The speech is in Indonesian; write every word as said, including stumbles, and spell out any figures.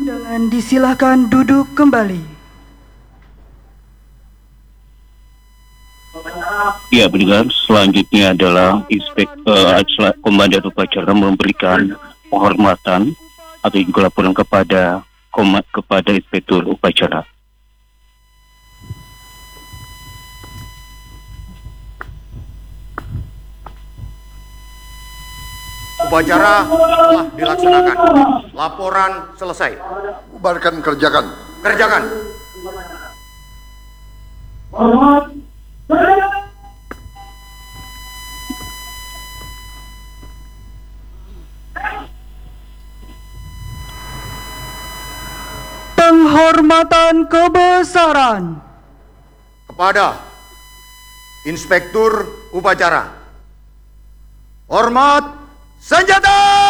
Undangan disilahkan duduk kembali. Ya, pendengar, selanjutnya adalah Inspektur uh, Komandan Upacara memberikan penghormatan atau juga laporan kepada kepada Inspektur Upacara. Upacara telah dilaksanakan. Laporan selesai. Bubarkan, kerjakan. Kerjakan. Penghormatan kebesaran Kepada Inspektur Upacara. Hormat senjata!